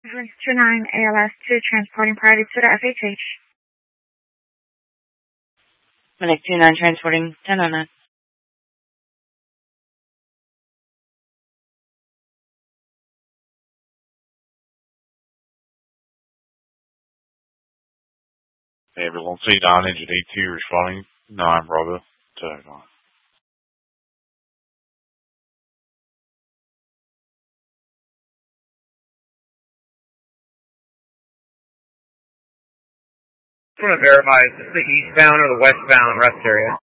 29 ALS2 transporting priority to the FHH. Medic 29 transporting 1009. Ambulance 89 engine 82 responding 9 Bravo to 9. I just want to verify, is this the eastbound or the westbound rest area?